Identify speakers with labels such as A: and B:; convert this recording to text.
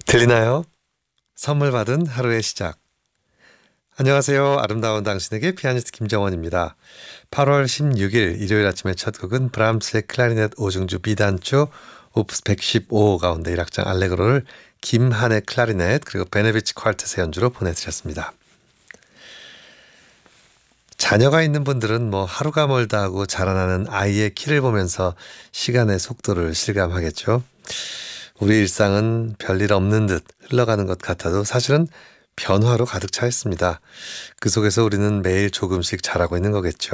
A: 들리나요? 선물 받은 하루의 시작. 안녕하세요. 아름다운 당신에게 피아니스트 김정원입니다. 8월 16일 일요일 아침의 첫 곡은 브람스의 클라리넷 5중주 B단조 오프스 115 가운데 1악장 알레그로를 김한의 클라리넷 그리고 베네비치 퀄텟의 연주로 보내드렸습니다. 자녀가 있는 분들은 하루가 멀다 하고 자라나는 아이의 키를 보면서 시간의 속도를 실감하겠죠. 우리 일상은 별일 없는 듯 흘러가는 것 같아도 사실은 변화로 가득 차 있습니다. 그 속에서 우리는 매일 조금씩 자라고 있는 거겠죠.